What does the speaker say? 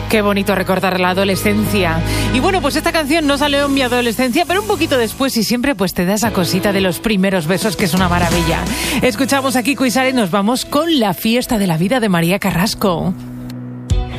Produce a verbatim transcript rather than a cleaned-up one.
Qué bonito recordar la adolescencia. Y bueno, pues esta canción no salió en mi adolescencia, pero un poquito después, y siempre pues te da esa cosita de los primeros besos, que es una maravilla. Escuchamos aquí Kiko y Sara y nos vamos con La fiesta de la vida de María Carrasco.